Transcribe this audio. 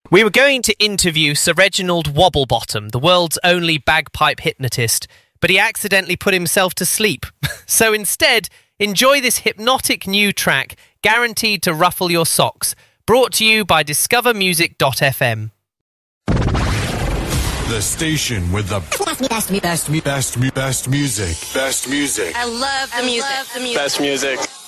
We were going to interview Sir Reginald Wobblebottom, the world's only bagpipe hypnotist, but he accidentally put himself to sleep. So instead, enjoy this hypnotic new track, guaranteed to ruffle your socks, brought to you by discovermusic.fm. The station with the best music. Best music. I love the music. Best music.